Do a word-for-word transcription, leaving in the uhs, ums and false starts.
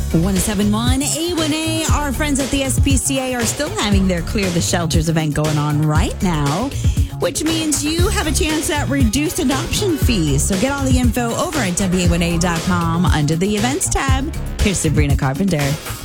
one oh seven point one A one A. Our friends at the S P C A are still having their Clear the Shelters event going on right now, which means you have a chance at reduced adoption fees. So get all the info over at W A one A dot com under the events tab. Here's Sabrina Carpenter.